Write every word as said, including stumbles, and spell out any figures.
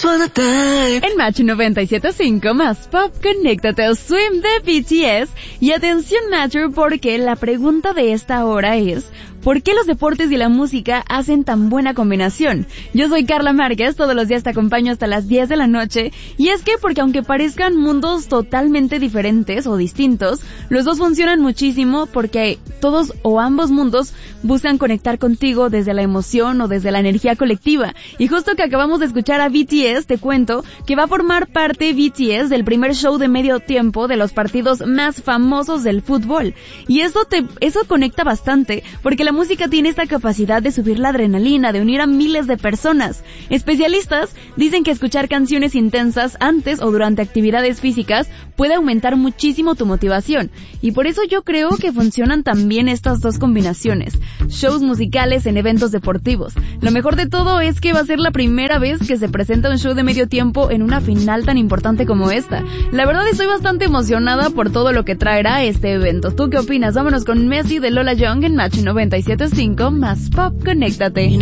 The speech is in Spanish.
En Match noventa y siete punto cinco más Pop, conéctate al Swim de B T S. Y atención Matcher, porque la pregunta de esta hora es: ¿por qué los deportes y la música hacen tan buena combinación? Yo soy Carla Márquez, todos los días te acompaño hasta las diez de la noche, y es que porque aunque parezcan mundos totalmente diferentes o distintos, los dos funcionan muchísimo porque todos o ambos mundos buscan conectar contigo desde la emoción o desde la energía colectiva. Y justo que acabamos de escuchar a B T S, te cuento que va a formar parte B T S del primer show de medio tiempo de los partidos más famosos del fútbol. Y eso te, eso conecta bastante, porque la música tiene esta capacidad de subir la adrenalina, de unir a miles de personas. Especialistas dicen que escuchar canciones intensas antes o durante actividades físicas puede aumentar muchísimo tu motivación. Y por eso yo creo que funcionan también estas dos combinaciones. Shows musicales en eventos deportivos. Lo mejor de todo es que va a ser la primera vez que se presenta un show de medio tiempo en una final tan importante como esta. La verdad estoy bastante emocionada por todo lo que traerá este evento. ¿Tú qué opinas? Vámonos con Messi de Lola Young en Match noventa y siete punto cinco más Pop, conéctate.